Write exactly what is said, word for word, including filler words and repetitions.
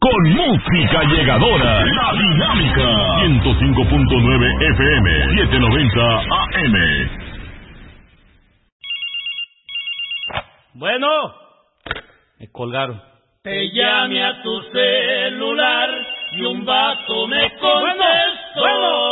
con música llegadora. La Dinámica. ciento cinco punto nueve F M, setecientos noventa A M. Bueno, me colgaron. Te llamé a tu celular y un vato me contestó. Bueno, bueno.